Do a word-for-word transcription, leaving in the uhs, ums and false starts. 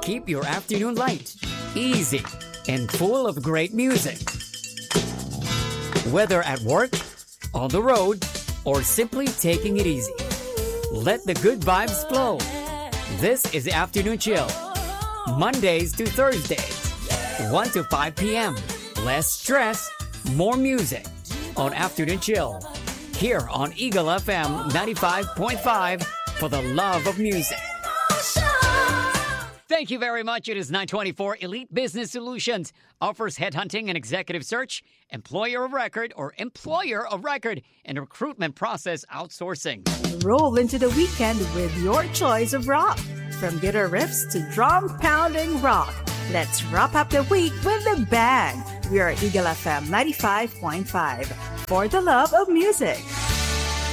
keep your afternoon light, easy, and full of great music. Whether at work, on the road, or simply taking it easy, let the good vibes flow. This is Afternoon Chill, Mondays to Thursdays, one to five p.m. Less stress, more music on Afternoon Chill, here on Eagle F M ninety-five point five for the love of music. Thank you very much. It is nine twenty-four. Elite Business Solutions offers headhunting and executive search, employer of record or employer of record, and recruitment process outsourcing. Roll into the weekend with your choice of rock. From guitar riffs to drum-pounding rock. Let's wrap up the week with a bang. We are Eagle F M ninety-five point five for the love of music.